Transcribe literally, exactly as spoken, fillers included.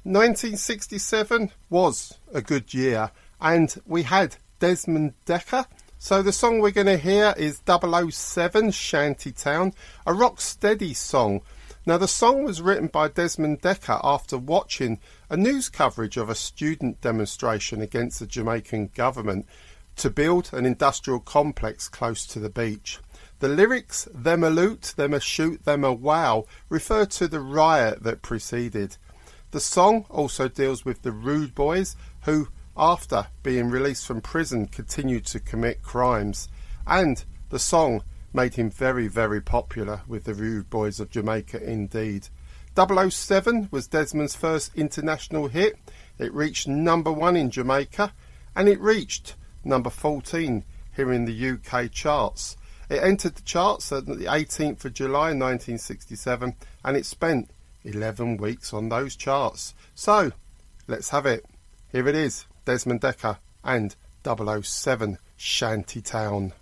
nineteen sixty-seven was a good year, and we had Desmond Dekker. So the song we're going to hear is double oh seven Shantytown, a rock steady song. Now the song was written by Desmond Dekker after watching a news coverage of a student demonstration against the Jamaican government to build an industrial complex close to the beach. The lyrics, them a loot, them a shoot, them a wow, refer to the riot that preceded. The song also deals with the Rude Boys, who, after being released from prison, continued to commit crimes. And the song made him very, very popular with the Rude Boys of Jamaica indeed. double oh seven was Desmond's first international hit. It reached number one in Jamaica, and it reached number fourteen here in the U K charts. It entered the charts on the eighteenth of July nineteen sixty-seven, and it spent eleven weeks on those charts. So, let's have it. Here it is, Desmond Dekker and double oh seven Shantytown.